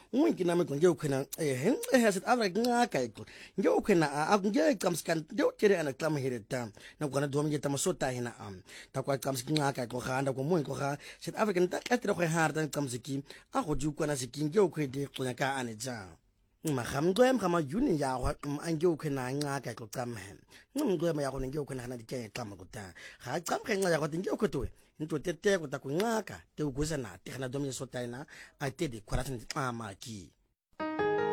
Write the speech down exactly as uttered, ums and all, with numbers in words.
Unki na mko ngeu kwena eh eh South Africa ngaka iko. Ngeu kwena a ngeu kamskan ngeu kere ana klam hireta. Na kwana do mje tamasota hina am. Ta kwa kamskin ngaka ko khanda ko mo ko kha South Africa ta katra ko harta kamsiki a go ju kwana sikin ngeu kwede kwena ka aneja. Mahamgwem kama yuni ya wa angyo kwena ngaka ko kamhe. Ngumgwem ya ko ngeu kwena na dike kama ko ta. Ha kamkhe ngaya ko ngeu ko to. Into tete ko ta ku ngaka te uguza na te kana do mje sota ina a te de kwara tin amaki.